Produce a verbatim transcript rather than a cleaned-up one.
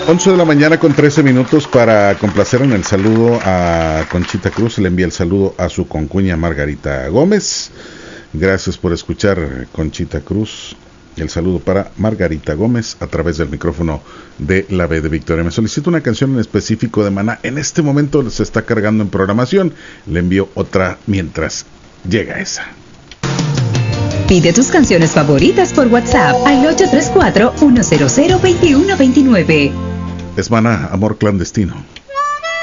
once de la mañana con trece minutos para complacer en el saludo a Conchita Cruz. Le envía el saludo a su concuña Margarita Gómez. Gracias por escuchar, Conchita Cruz. El saludo para Margarita Gómez a través del micrófono de la B de Victoria. Me solicita una canción en específico de Maná. En este momento se está cargando en programación. Le envío otra mientras llega esa. Pide tus canciones favoritas por WhatsApp al ocho tres cuatro, uno cero cero, dos uno dos nueve. Es Maná, Amor Clandestino.